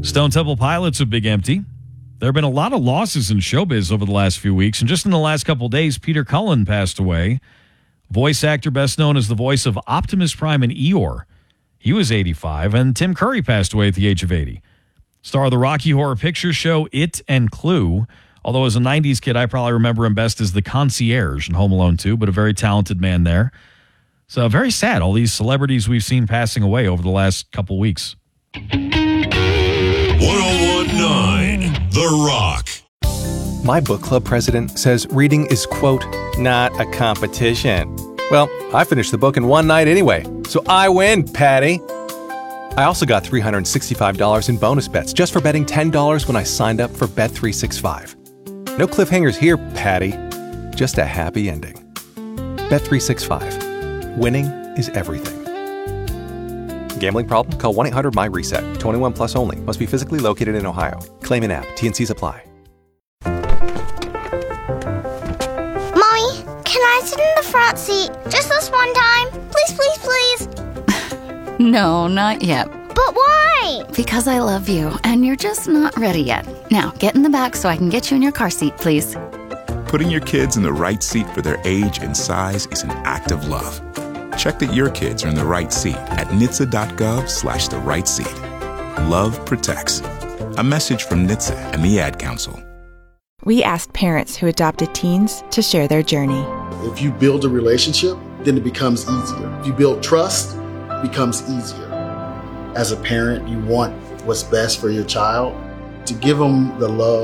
Stone Temple Pilots a big empty. There have been a lot of losses in showbiz over the last few weeks, and just in the last couple of days, Peter Cullen passed away. Voice actor best known as the voice of Optimus Prime and Eeyore. He was 85, and Tim Curry passed away at the age of 80. Star of the Rocky Horror Picture Show, It and Clue. Although as a 90s kid, I probably remember him best as the concierge in Home Alone 2, but a very talented man there. So very sad, all these celebrities we've seen passing away over the last couple weeks. 1019 The Rock. My book club president says reading is, quote, not a competition. Well, I finished the book in one night anyway, so I win, Patty. I also got $365 in bonus bets just for betting $10 when I signed up for Bet365. No cliffhangers here, Patty. Just a happy ending. Bet365. Winning is everything. Gambling problem? Call 1-800-MY-RESET. 21 plus only. Must be physically located in Ohio. Claim in app. T&Cs apply. Mommy, can I sit in the front seat just this one time? Please, please, please. No, not yet. But why? Because I love you, and you're just not ready yet. Now, get in the back so I can get you in your car seat, please. Putting your kids in the right seat for their age and size is an act of love. Check that your kids are in the right seat at NHTSA.gov/the right seat. Love protects. A message from NHTSA and the Ad Council. We asked parents who adopted teens to share their journey. If you build a relationship, then it becomes easier. If you build trust, it becomes easier. As a parent, you want what's best for your child. To give them the love